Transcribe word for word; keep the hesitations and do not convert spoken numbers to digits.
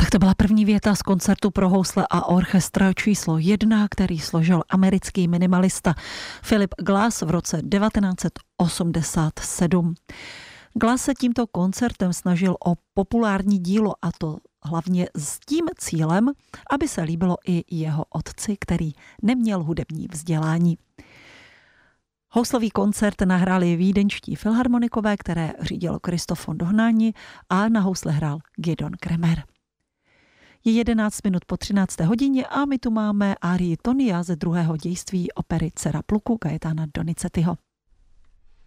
Tak to byla první věta z koncertu pro housle a orchestr číslo jedna, který složil americký minimalista Philip Glass v roce devatenáct set osmdesát sedm. Glass se tímto koncertem snažil o populární dílo, a to hlavně s tím cílem, aby se líbilo i jeho otci, který neměl hudební vzdělání. Houslový koncert nahráli vídeňští filharmonikové, které řídil Christoph von Dohnányi, a na housle hrál Gidon Kremer. Je jedenáct minut po třinácté hodině a my tu máme árii Tonia ze druhého dějství opery Dcera pluku Gaetana Donizettiho.